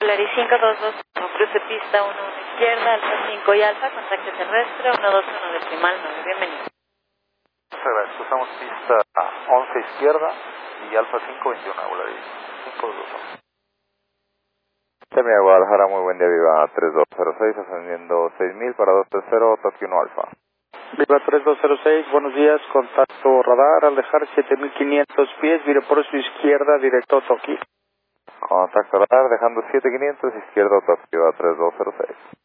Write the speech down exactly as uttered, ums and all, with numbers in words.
Polaris cinco dos dos uno, cruce pista uno uno izquierda, Alfa cinco y Alfa, contacto terrestre uno dos uno decimal nueve, bienvenido. Muchas gracias, usamos pista once izquierda y Alfa cinco veintiuno, Polaris cinco dos uno. Terminal Guadalajara, muy buen día, Viva tres dos cero seis, ascendiendo seis mil para dos tres cero, Tokio uno Alfa. Viva tres dos cero seis, buenos días, contacto radar, al dejar siete mil quinientos pies, vire por su izquierda, directo Tokio. Contacto radar, dejando siete mil quinientos, izquierda Tokio a tres dos cero seis.